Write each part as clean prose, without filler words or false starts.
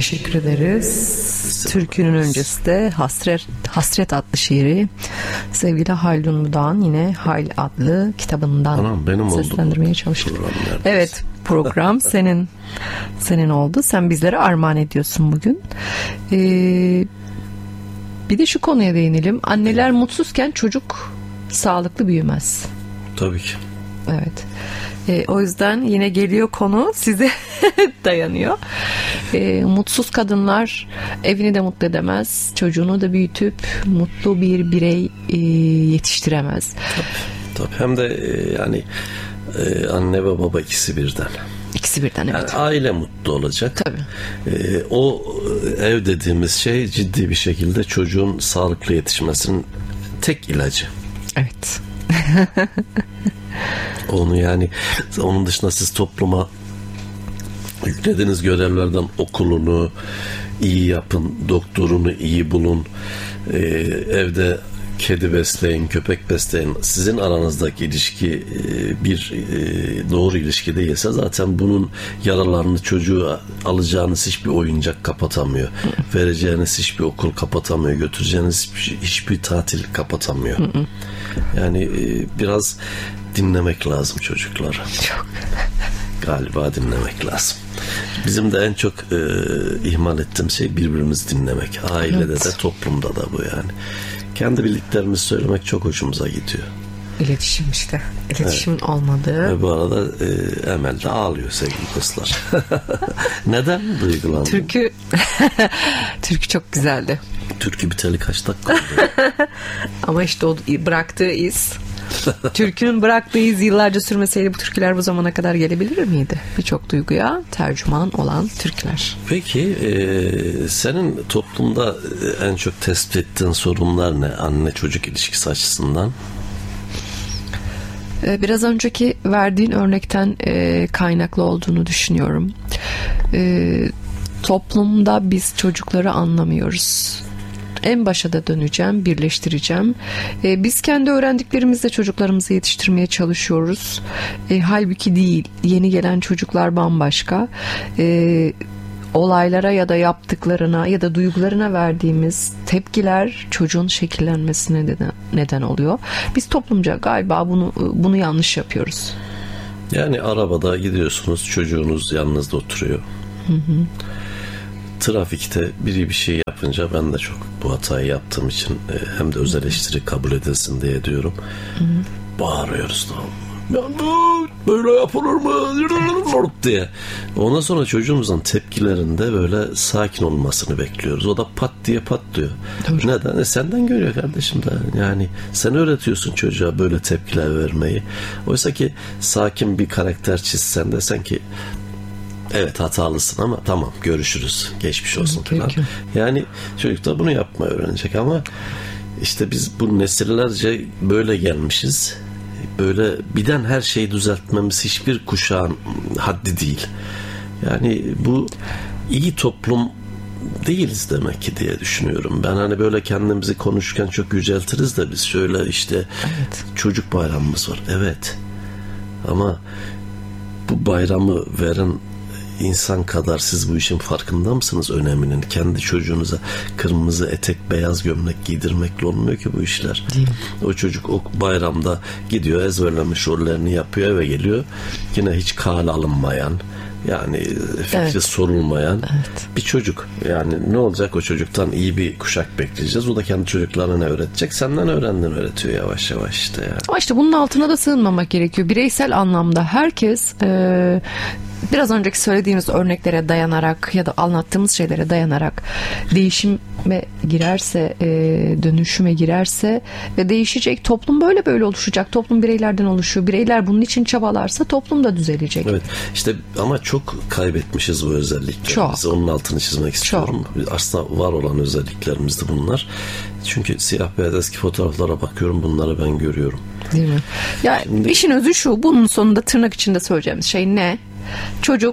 Teşekkür ederiz. Türkünün öncesi de Hasret adlı şiiri sevgili Haldun Budak'ın yine Hayl adlı kitabından seslendirmeye çalıştık. Evet, program senin oldu. Sen bizlere armağan ediyorsun bugün. Bir de şu konuya değinelim. Anneler mutsuzken çocuk sağlıklı büyümez. Tabii ki. Evet. O yüzden yine geliyor konu size dayanıyor. Mutsuz kadınlar evini de mutlu edemez, çocuğunu da büyütüp mutlu bir birey yetiştiremez. Tabii. Hem de yani anne ve baba ikisi birden. İkisi birden, evet. Yani aile mutlu olacak. Tabii. O ev dediğimiz şey ciddi bir şekilde çocuğun sağlıklı yetişmesinin tek ilacı. Evet. Onu yani onun dışında siz topluma yüklediğiniz görevlerden okulunu iyi yapın, doktorunu iyi bulun, evde kedi besleyin, köpek besleyin. Sizin aranızdaki ilişki bir doğru ilişki değilse zaten bunun yaralarını çocuğa alacağınız hiçbir oyuncak kapatamıyor. Vereceğiniz hiçbir okul kapatamıyor. Götüreceğiniz hiçbir tatil kapatamıyor. Yani biraz dinlemek lazım çocukları. Çok. Galiba dinlemek lazım. Bizim de en çok ihmal ettiğimiz şey birbirimizi dinlemek. Ailede de toplumda da bu yani. Kendi bildiklerimizi söylemek çok hoşumuza gidiyor. İletişim işte. İletişimin olmadığı. Ve bu arada Emel de ağlıyor sevgili dostlar. Neden duygulandın? Türkü çok güzeldi. Türkü biteli kaç dakika oldu? Ama işte o bıraktığı iz. Türkünün bıraktığı iz yıllarca sürmeseydi bu türküler bu zamana kadar gelebilir miydi? Birçok duyguya tercüman olan türküler. Peki senin toplumda en çok tespit ettiğin sorunlar ne? Anne çocuk ilişkisi açısından. Biraz önceki verdiğin örnekten kaynaklı olduğunu düşünüyorum. Toplumda biz çocukları anlamıyoruz. En başa da döneceğim, birleştireceğim. Biz kendi öğrendiklerimizle çocuklarımızı yetiştirmeye çalışıyoruz. Halbuki değil. Yeni gelen çocuklar bambaşka. Olaylara ya da yaptıklarına ya da duygularına verdiğimiz tepkiler çocuğun şekillenmesine neden oluyor. Biz toplumca galiba bunu yanlış yapıyoruz. Yani arabada gidiyorsunuz, çocuğunuz yanınızda oturuyor. Trafikte biri bir şey yapınca ben de çok bu hatayı yaptığım için hem de öz eleştiri kabul edilsin diye diyorum. Bağırıyoruz da. Böyle yapılır mı diye. Ondan sonra çocuğumuzun tepkilerinde böyle sakin olmasını bekliyoruz. O da pat diye patlıyor. Doğru. Neden? Senden görüyor kardeşim de. Yani sen öğretiyorsun çocuğa böyle tepkiler vermeyi. Oysa ki sakin bir karakter çizsen desen ki evet hatalısın ama tamam görüşürüz. Geçmiş olsun falan. Yani çocuk da bunu yapmayı öğrenecek ama işte biz bu nesillerce böyle gelmişiz. Böyle birden her şeyi düzeltmemiz hiçbir kuşağın haddi değil. Yani bu iyi toplum değiliz demek ki diye düşünüyorum. Ben hani böyle kendimizi konuşurken çok yüceltiriz de biz şöyle işte evet. Çocuk bayramımız var. Evet. Ama bu bayramı veren insan kadar siz bu işin farkında mısınız öneminin? Kendi çocuğunuza kırmızı etek, beyaz gömlek giydirmekle olmuyor ki bu işler. Değil. O çocuk o bayramda gidiyor, ezberlemiş rollerini yapıyor, eve geliyor. Yine hiç kale alınmayan, yani fikri evet. sorulmayan evet. bir çocuk. Yani ne olacak o çocuktan? İyi bir kuşak bekleyeceğiz. O da kendi çocuklarına ne öğretecek? Senden öğrendiğini öğretiyor yavaş yavaş işte yani. Ama işte bunun altına da sığınmamak gerekiyor. Bireysel anlamda herkes biraz önceki söylediğimiz örneklere dayanarak ya da anlattığımız şeylere dayanarak değişime girerse, dönüşüme girerse ve değişecek. Toplum böyle oluşacak. Toplum bireylerden oluşuyor. Bireyler bunun için çabalarsa toplum da düzelecek. Evet. İşte ama çok kaybetmişiz bu özelliklerimizi. Onun altını çizmek istiyorum. Çok. Aslında var olan özelliklerimizdi bunlar. Çünkü siyah beyaz eski fotoğraflara bakıyorum. Bunları ben görüyorum. Değil mi? Ya işin özü şu. Bunun sonunda tırnak içinde söyleyeceğimiz şey ne? Çocuk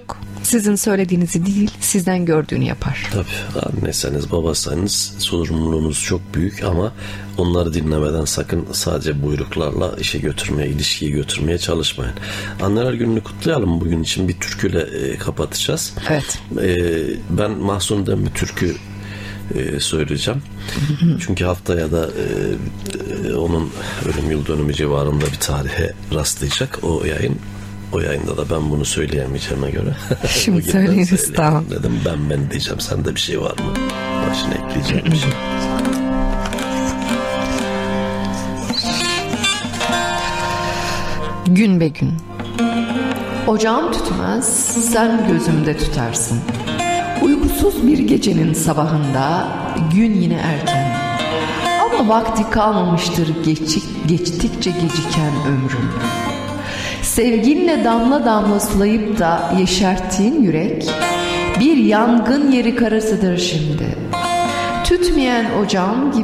Sizin söylediğinizi değil, sizden gördüğünü yapar. Tabii, anneseniz babasanız sorumluluğunuz çok büyük ama onları dinlemeden sakın sadece buyruklarla işe götürmeye, ilişkiyi götürmeye çalışmayın. Anneler Günü'nü kutlayalım. Bugün için bir türküyle kapatacağız. Evet. Ben Mahsuni'den bir türkü söyleyeceğim. Çünkü haftaya da onun ölüm yıl dönümü civarında bir tarihe rastlayacak o yayın. O yayında da ben bunu söyleyemeyeceğime göre şimdi söyleriz, tamam. Dedim ben diyeceğim. Sende bir şey var mı? Başına ekleyeceğim bir şey. Gün be gün. Ocağım tütmez, sen gözümde tütersin. Uykusuz bir gecenin sabahında gün yine erken. Ama vakti kalmamıştır geçtikçe geciken ömrüm. Sevginle damla damla sulayıp da yeşerttiğin yürek bir yangın yeri karasıdır şimdi. Tütmeyen ocağım gibi